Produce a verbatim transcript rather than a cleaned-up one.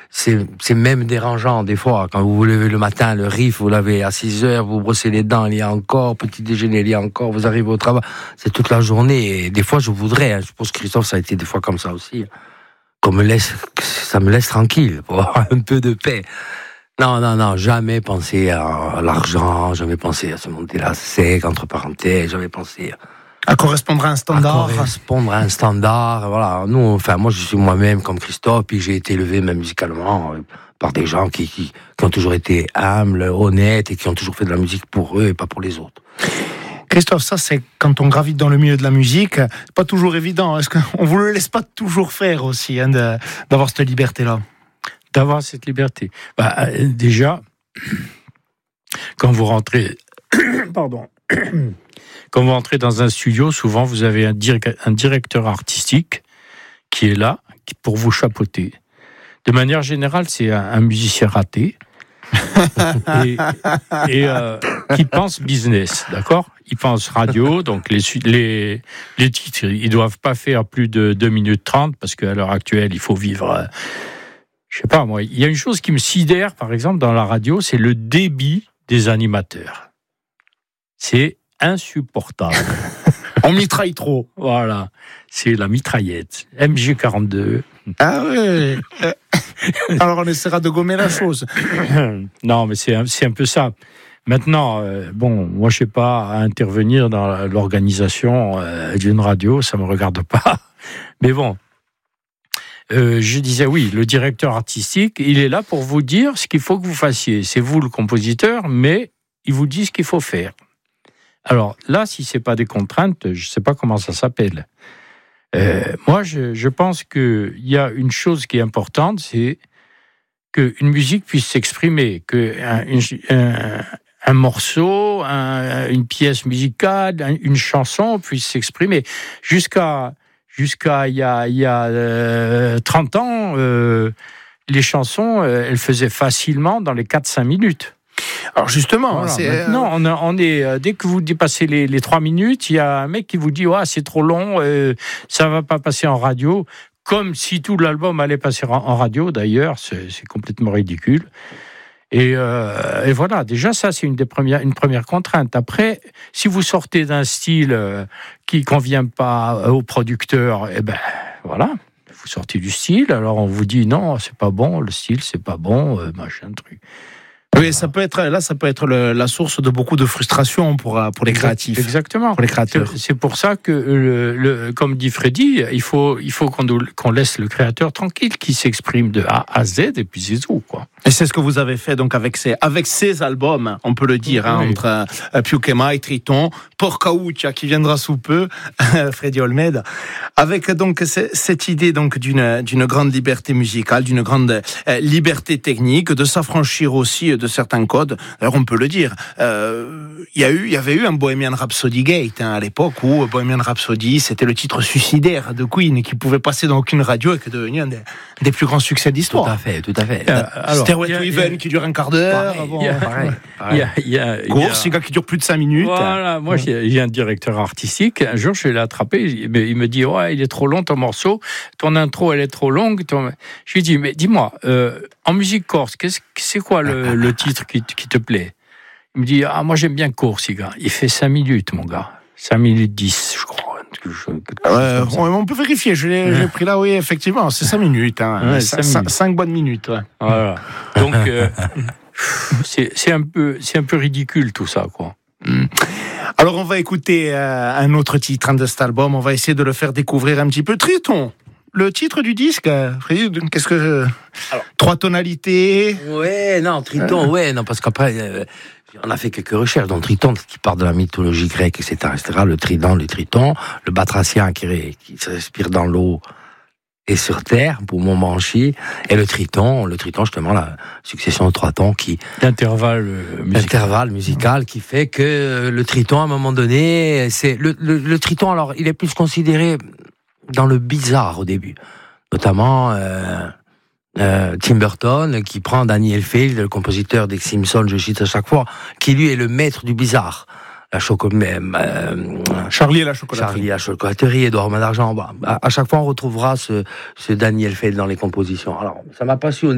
c'est, c'est même dérangeant des fois. Quand vous vous levez le matin, le riff, vous l'avez à six heures, vous brossez les dents, il y a encore, petit déjeuner, il y a encore, vous arrivez au travail, c'est toute la journée. Et des fois, je voudrais, hein, je pense que Christophe, ça a été des fois comme ça aussi, qu'on me laisse, ça me laisse tranquille, pour avoir un peu de paix. Non, non, non, jamais pensé à l'argent, jamais pensé à se monter la sec, entre parenthèses, jamais pensé à correspondre à un standard. À correspondre à un standard, voilà. Nous, enfin, moi, je suis moi-même comme Christophe, puis j'ai été élevé même musicalement euh, par des gens qui, qui, qui ont toujours été humbles, honnêtes, et qui ont toujours fait de la musique pour eux et pas pour les autres. Christophe, ça, c'est quand on gravite dans le milieu de la musique, c'est pas toujours évident. Est-ce qu'on vous le laisse pas toujours faire aussi, hein, de, d'avoir cette liberté-là? D'avoir cette liberté. Bah, euh, déjà, quand vous rentrez, pardon, quand vous rentrez dans un studio, souvent vous avez un, direct, un directeur artistique qui est là pour vous chapeauter. De manière générale, c'est un, un musicien raté et, et euh, qui pense business, d'accord ? Il pense radio, donc les, les, les titres, ils doivent pas faire plus de deux minutes trente parce qu'à l'heure actuelle, il faut vivre. Euh, Je sais pas, moi, il y a une chose qui me sidère, par exemple, dans la radio, c'est le débit des animateurs. C'est insupportable. On mitraille trop. Voilà, c'est la mitraillette. M G quarante-deux. Ah oui. Alors on essaiera de gommer la chose. Non, mais c'est un, c'est un peu ça. Maintenant, euh, bon, moi je sais pas à intervenir dans l'organisation euh, d'une radio, ça me regarde pas. Mais bon. Euh, je disais oui, le directeur artistique, il est là pour vous dire ce qu'il faut que vous fassiez. C'est vous le compositeur, mais il vous dit ce qu'il faut faire. Alors là, si c'est pas des contraintes, je sais pas comment ça s'appelle. Euh, moi, je, je pense qu'il y a une chose qui est importante, c'est qu'une musique puisse s'exprimer, qu'un un, un morceau, un, une pièce musicale, une chanson puisse s'exprimer. Jusqu'à Jusqu'à il y a, il y a euh, trente ans, euh, les chansons, euh, elles faisaient facilement dans les quatre à cinq minutes. Alors justement, voilà, c'est... maintenant, on, a, on est, euh, dès que vous dépassez les, les trois minutes, il y a un mec qui vous dit ouais, « c'est trop long, euh, ça ne va pas passer en radio », comme si tout l'album allait passer en, en radio, d'ailleurs, c'est, c'est complètement ridicule. Et, euh, et voilà, déjà ça c'est une des premières, une première contrainte. Après, si vous sortez d'un style euh, qui convient pas au producteur, eh ben voilà, vous sortez du style. Alors on vous dit non, c'est pas bon, le style c'est pas bon, euh, machin truc. Oui, ça peut être là, ça peut être le, la source de beaucoup de frustration pour pour les créatifs. Exactement. Pour les créateurs. C'est, c'est pour ça que, le, le, comme dit Freddy, il faut il faut qu'on, qu'on laisse le créateur tranquille, qui s'exprime de A à Z et puis c'est tout, quoi. Et c'est ce que vous avez fait donc avec ces avec ces albums, on peut le dire, oui. hein, entre euh, Piukema et Triton, Porcaucha qui viendra sous peu, Freddy Olmeda, avec donc c- cette idée donc d'une d'une grande liberté musicale, d'une grande euh, liberté technique, de s'affranchir aussi de certains codes. Alors on peut le dire, euh, il y a eu, il y avait eu un Bohemian Rhapsody Gate hein, à l'époque où Bohemian Rhapsody c'était le titre suicidaire de Queen qui pouvait passer dans aucune radio et qui est devenu un des, des plus grands succès d'histoire. Tout à fait, tout à fait. Euh, alors, Stairway to Heaven qui dure un quart d'heure. Pareil, bon, il y a, pareil. Il y a, il y a, Course, c'est un gars qui dure plus de cinq minutes. Voilà, moi j'ai, j'ai un directeur artistique. Un jour, je vais l'attraper. Il me, il me dit ouais, il est trop long ton morceau. Ton intro, elle est trop longue. Ton... Je lui dis mais dis-moi, euh, en musique corse, qu'est-ce, c'est quoi le, le titre qui, qui te plaît? Il me dit ah moi j'aime bien Corsica. Il fait cinq minutes, mon gars. cinq minutes dix, je crois. Euh, on peut vérifier, je l'ai, je l'ai pris là, oui, effectivement, c'est cinq minutes. Hein. Ouais, cinq, cinq minutes. cinq bonnes minutes. Ouais. Voilà. Donc, euh, c'est, c'est, un peu, c'est un peu ridicule tout ça, quoi. Mm. Alors, on va écouter euh, un autre titre hein, de cet album, on va essayer de le faire découvrir un petit peu. Triton, le titre du disque, Frédéric, qu'est-ce que. Alors, trois tonalités. Ouais, non, Triton, euh... ouais, non, parce qu'après. Euh... On a fait quelques recherches dans Triton, qui part de la mythologie grecque, et cetera, et cetera. Le trident, le triton, le batracien qui, qui se respire dans l'eau et sur terre, pour Montbanchi, et le triton, le triton justement la succession de trois tons qui l'intervalle musical. L'intervalle musical qui fait que le triton, à un moment donné, c'est le, le, le triton. Alors, il est plus considéré dans le bizarre au début, notamment. Euh, Euh, Tim Burton qui prend Danny Elfeld, le compositeur des Simpsons, je cite à chaque fois, qui lui est le maître du bizarre. La choco- euh, Charlie et la chocolaterie. Charlie et la chocolaterie, Edouard Main d'Argent. Bah, à, à chaque fois, on retrouvera ce, ce Danny Elfeld dans les compositions. Alors, ça m'a passionné.